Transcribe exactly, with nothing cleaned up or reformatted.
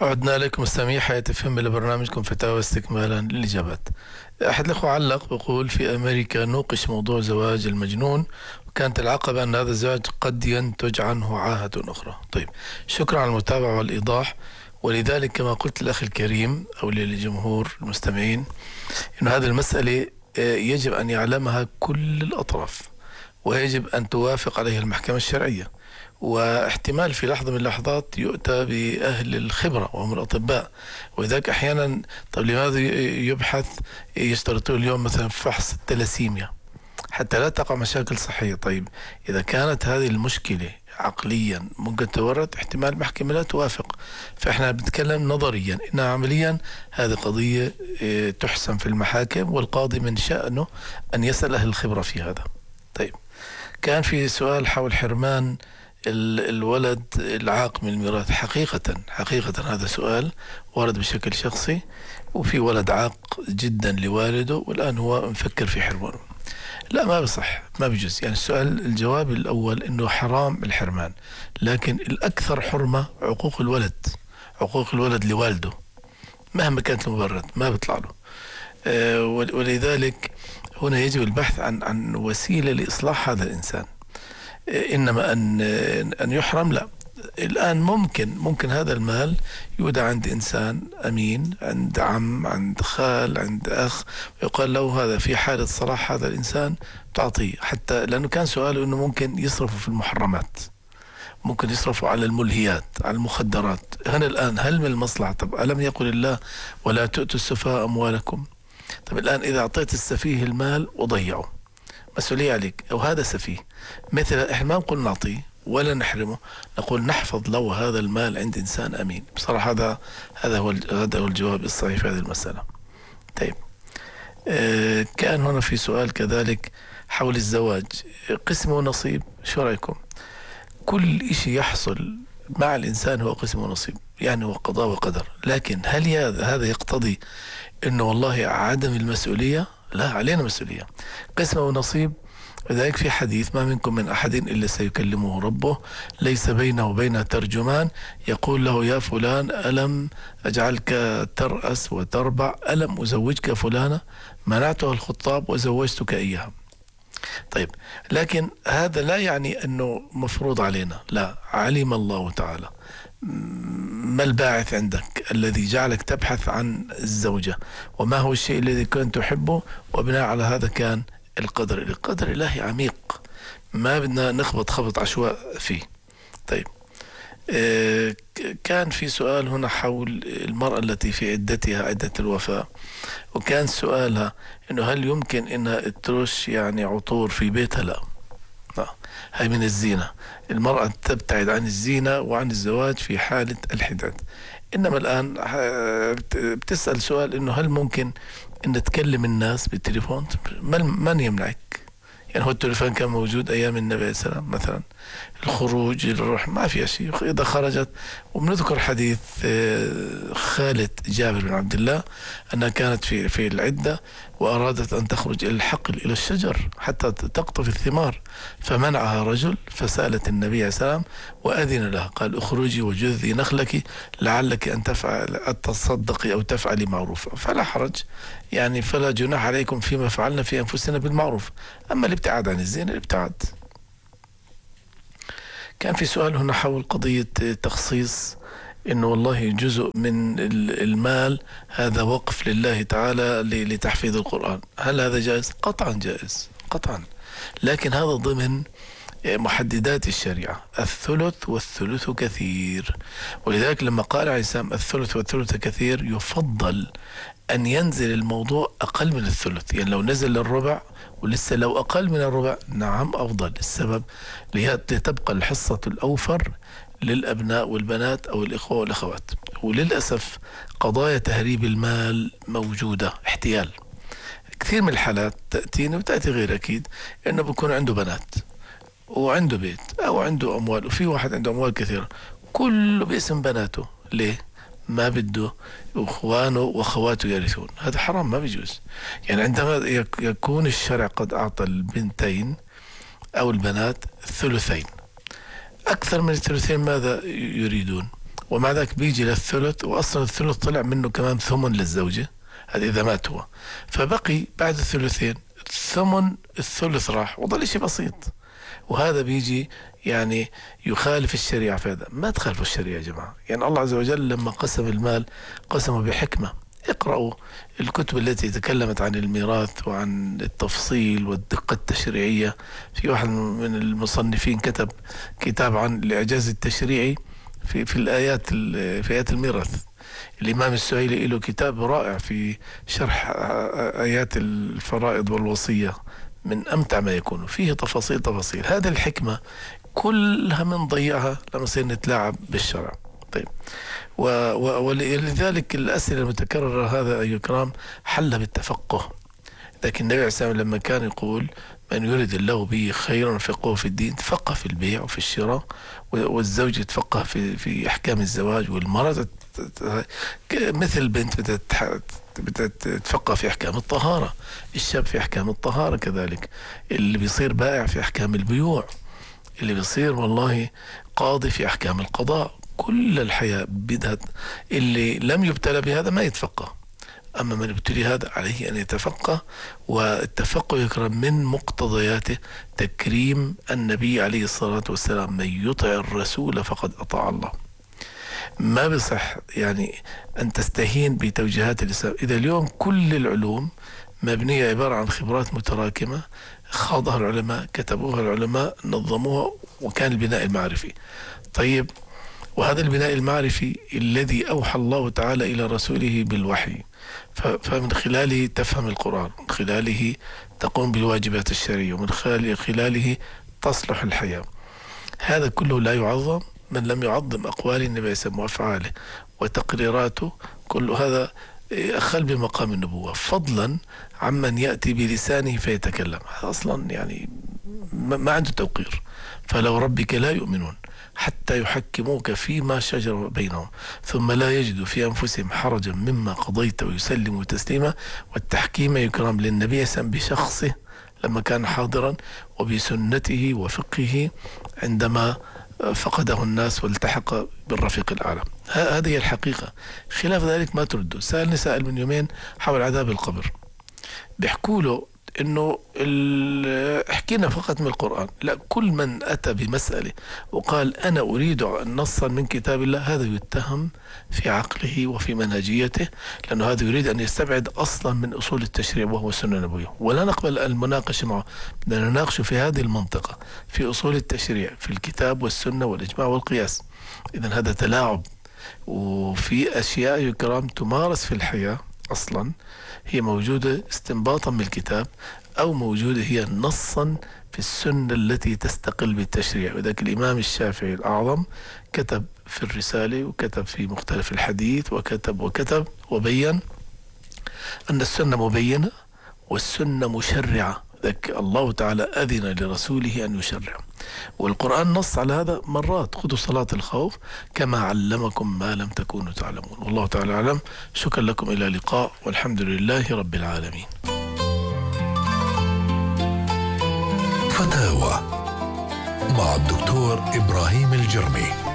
عدنا لكم مستمعي حياة اف ام لبرنامجكم فتاوى استكمالا للإجابات. أحد الأخوة علق بيقول: في أمريكا نوقش موضوع زواج المجنون، وكانت العقبة أن هذا الزواج قد ينتج عنه عاهة أخرى. طيب، شكرا على المتابعة والإيضاح. ولذلك كما قلت للأخ الكريم أو للجمهور المستمعين، أن هذه المسألة يجب أن يعلمها كل الأطراف، ويجب أن توافق عليها المحكمة الشرعية، واحتمال في لحظة من اللحظات يؤتى بأهل الخبرة وهم الأطباء. ولذلك أحيانا، طيب لماذا يبحث يشترطون اليوم مثلا فحص التلاسيميا حتى لا تقع مشاكل صحية؟ طيب إذا كانت هذه المشكلة عقليا ممكن تورد، احتمال المحكمة لا توافق. فإحنا بنتكلم نظريا، إنها عمليا هذه قضية تحسم في المحاكم، والقاضي من شأنه أن يسأل أهل الخبرة في هذا. طيب، كان في سؤال حول حرمان الولد العاق من الميراث. حقيقة حقيقة هذا سؤال ورد بشكل شخصي، وفي ولد عاق جدا لوالده والآن هو مفكر في حرمانه. لا، ما بصح، ما بيجوز. يعني السؤال الجواب الأول إنه حرام الحرمان، لكن الأكثر حرمة عقوق الولد، عقوق الولد لوالده مهما كانت المبرر ما بيطلع له. أه ولذلك هنا يجب البحث عن عن وسيلة لإصلاح هذا الإنسان، إنما أن أن يحرم لا. الآن ممكن ممكن هذا المال يودع عند إنسان أمين، عند عم، عند خال، عند أخ، ويقال له هذا في حالة صلاح هذا الإنسان تعطيه. حتى لأنه كان سؤاله أنه ممكن يصرفوا في المحرمات، ممكن يصرفوا على الملهيات، على المخدرات. هنا الآن هل من المصلحة؟ طب ألم يقل الله ولا تؤتوا السفهاء أموالكم؟ طب الآن إذا أعطيت السفيه المال وضيعه، مسؤولية عليك. أو هذا سفيه مثل، إحنا ما نقول نعطيه ولا نحرمه، نقول نحفظ له هذا المال عند إنسان أمين. بصراحة هذا هذا هو هذا هو الجواب الصحيح في هذه المسألة. طيب، آه كان هنا في سؤال كذلك حول الزواج، قسم ونصيب. شو رأيكم؟ كل إشي يحصل مع الإنسان هو قسم ونصيب، يعني هو قضاء وقدر. لكن هل هذا يقتضي إنه والله عدم المسؤولية؟ لا، علينا مسؤولية، قسم ونصيب. لذلك في حديث: ما منكم من أحد إلا سيكلمه ربه ليس بينه وبينه ترجمان يقول له يا فلان ألم أجعلك ترأس وتربع، ألم أزوجك فلانة، منعتها الخطاب وزوجتك إياها. طيب، لكن هذا لا يعني أنه مفروض علينا، لا. علم الله تعالى ما الباعث عندك الذي جعلك تبحث عن الزوجة، وما هو الشيء الذي كنت تحبه، وبناء على هذا كان القدر. القدر الإلهي عميق، ما بدنا نخبط خبط عشواء فيه. طيب، آه كان في سؤال هنا حول المرأة التي في عدتها، عدة الوفاة، وكان سؤالها إنه هل يمكن إنها ترش يعني عطور في بيتها؟ لا، لا، هاي من الزينة. المرأة تبتعد عن الزينة وعن الزواج في حالة الحداد. إنما الآن بتسأل سؤال إنه هل ممكن إن تكلم الناس بالتليفون؟ من يمنعك؟ يعني هو التليفون كان موجود أيام النبي عليه السلام مثلا، الخروج الروح ما في شيء. إذا خرجت، وبنذكر حديث خالة جابر بن عبد الله أنها كانت في في العدة وأرادت أن تخرج إلى الحقل إلى الشجر حتى تقطف الثمار، فمنعها رجل، فسألت النبي عليه السلام وأذن لها، قال: اخرجي وجذي نخلك لعلك أن تفعل أن تصدقي أو تفعلي معروفا. فلا حرج، يعني فلا جناح عليكم فيما فعلنا في أنفسنا بالمعروف. أما الابتعاد عن الزنا الابتعاد. كان في سؤال هنا حول قضية تخصيص إنه والله جزء من المال هذا وقف لله تعالى لتحفيظ القرآن. هل هذا جائز؟ قطعا جائز، قطعا، لكن هذا ضمن محددات الشريعة. الثلث والثلث كثير، ولذلك لما قال عليه السلام الثلث والثلث كثير، يفضل أن ينزل الموضوع أقل من الثلث. يعني لو نزل للربع ولسه لو أقل من الربع، نعم أفضل. السبب لتبقى الحصة الأوفر للأبناء والبنات أو الإخوة والأخوات. وللأسف قضايا تهريب المال موجودة، احتيال. كثير من الحالات تأتينا وتأتي غير أكيد إنه بيكون عنده بنات وعنده بيت أو عنده أموال، وفي واحد عنده أموال كثيرة كله باسم بناته. ليه؟ ما بده إخوانه وأخواته يرثون. هذا حرام، ما بيجوز. يعني عندما يكون الشرع قد أعطى البنتين أو البنات ثلثين، أكثر من الثلثين ماذا يريدون؟ ومع ذلك بيجي للثلث، وأصلا الثلث طلع منه كمان ثمن للزوجة، هذا إذا مات هو، فبقي بعد الثلثين ثمن الثلث راح وظل شيء بسيط. وهذا بيجي يعني يخالف الشريعة. في هذا ما تخالفوا الشريعة يا جماعة. يعني الله عز وجل لما قسم المال قسمه بحكمة. اقرأوا الكتب التي تكلمت عن الميراث وعن التفصيل والدقة التشريعية. في واحد من المصنفين كتب كتاب عن الإعجاز التشريعي في في الآيات في آيات الميراث. الإمام السهيلي له كتاب رائع في شرح آيات الفرائض والوصية، من أمتع ما يكون، فيه تفاصيل تفاصيل. هذه الحكمة كلها من ضيعها لما نصير نتلاعب بالشرع. طيب، ولذلك الأسئلة المتكررة هذا أيها الكرام حل بالتفقه. لكن النبي عليه الصلاة والسلام لما كان يقول من يريد الله به خيرا فقهه في الدين، تفقه في البيع وفي الشراء، والزوج يتفقه في في أحكام الزواج، والمرأة مثل بنت بتتفقه في أحكام الطهارة، الشاب في أحكام الطهارة كذلك، اللي بيصير بائع في أحكام البيوع، اللي بيصير والله قاضي في أحكام القضاء. كل الحياة بدها. اللي لم يبتلى بهذا ما يتفقه، أما من ابتلي هذا عليه أن يتفقه. والتفقه يكرم من مقتضياته تكريم النبي عليه الصلاة والسلام، من يطع الرسول فقد أطاع الله. ما بصح يعني أن تستهين بتوجيهات الإسلام. إذا اليوم كل العلوم مبنية عبارة عن خبرات متراكمة خاضها العلماء، كتبوها العلماء، نظموها، وكان البناء المعرفي. طيب، وهذا البناء المعرفي الذي أوحى الله تعالى إلى رسوله بالوحي، فمن خلاله تفهم القرآن، من خلاله تقوم بالواجبات الشرعية، ومن خلاله تصلح الحياة. هذا كله لا يعظم من لم يعظم أقوال النبي صلى الله عليه وسلم وأفعاله وتقريراته. كل هذا أخل بمقام النبوة، فضلا عمن يأتي بلسانه فيتكلم. هذا أصلا يعني ما عنده توقير. فلو ربك لا يؤمنون حتى يحكموك فيما شجر بينهم ثم لا يجدوا في أنفسهم حرجا مما قضيت ويسلموا تسليما. والتحكيم يكرم للنبي صلى الله عليه وسلم بشخصه لما كان حاضرا، وبسنته وفقهه عندما فقده الناس والتحق بالرفيق الأعلى. هذه الحقيقة. خلاف ذلك ما تردوا. سألني سائل من يومين حول عذاب القبر، بيحكوا له انه احكينا فقط من القرآن. لا، كل من اتى بمسألة وقال انا اريد نصا من كتاب الله، هذا يتهم في عقله وفي منهجيته، لانه هذا يريد ان يستبعد اصلا من اصول التشريع وهو السنة النبوية. ولا نقبل المناقشة معه، بدنا نناقشه في هذه المنطقة، في اصول التشريع، في الكتاب والسنة والاجماع والقياس. اذا هذا تلاعب. وفي اشياء يكرام تمارس في الحياة أصلا هي موجودة استنباطا من الكتاب، أو موجودة هي نصا في السنة التي تستقل بالتشريع. وذلك الإمام الشافعي الأعظم كتب في الرسالة، وكتب في مختلف الحديث، وكتب وكتب وبين أن السنة مبينة والسنة مشرعة. ذلك الله تعالى أذن لرسوله أن يشرع، والقرآن نص على هذا مرات. خذوا صلاة الخوف كما علمكم ما لم تكونوا تعلمون. والله تعالى أعلم. شكرا لكم، إلى اللقاء، والحمد لله رب العالمين. فتاوى مع الدكتور إبراهيم الجرمي.